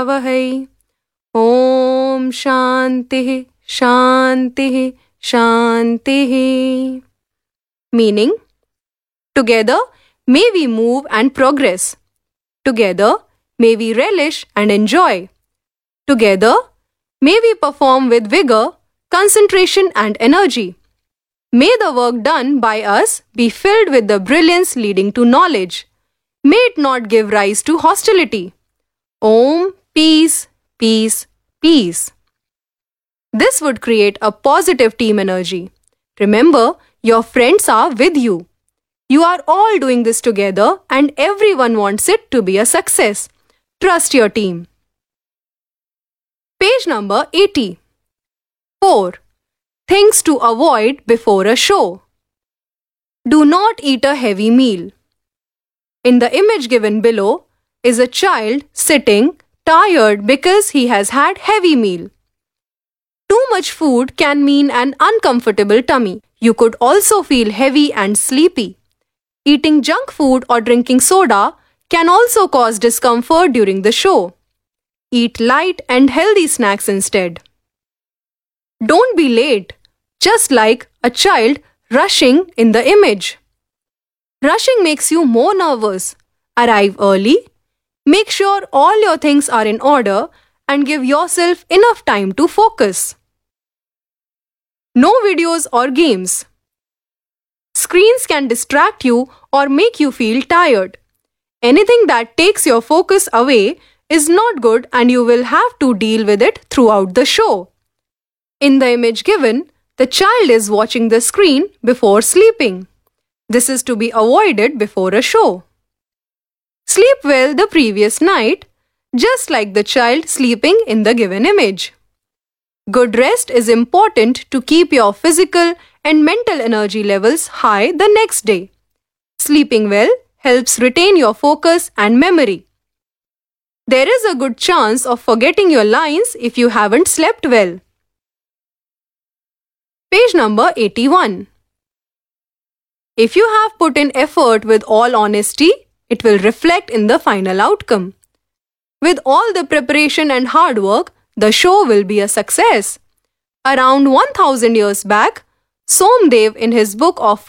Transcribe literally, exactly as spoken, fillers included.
Vahai. Om Shanti Shanti Shanti. Meaning, together may we move and progress. Together may we relish and enjoy. Together may we perform with vigor, concentration and energy. May the work done by us be filled with the brilliance leading to knowledge. May it not give rise to hostility. Om, peace, peace, peace. This would create a positive team energy. Remember, your friends are with you. You are all doing this together and everyone wants it to be a success. Trust your team. Page number eighty. four. Things to avoid before a show. Do not eat a heavy meal. In the image given below is a child sitting tired because he has had heavy meal. Too much food can mean an uncomfortable tummy. You could also feel heavy and sleepy. Eating junk food or drinking soda can also cause discomfort during the show. Eat light and healthy snacks instead. Don't be late, just like a child rushing in the image. Rushing makes you more nervous. Arrive early. Make sure all your things are in order and give yourself enough time to focus. No videos or games. Screens can distract you or make you feel tired. Anything that takes your focus away is not good and you will have to deal with it throughout the show. In the image given, the child is watching the screen before sleeping. This is to be avoided before a show. Sleep well the previous night, just like the child sleeping in the given image. Good rest is important to keep your physical and mental energy levels high the next day. Sleeping well helps retain your focus and memory. There is a good chance of forgetting your lines if you haven't slept well. Page number eighty-one. If you have put in effort with all honesty, it will reflect in the final outcome. With all the preparation and hard work, the show will be a success. Around one thousand years back, Somdev in his book of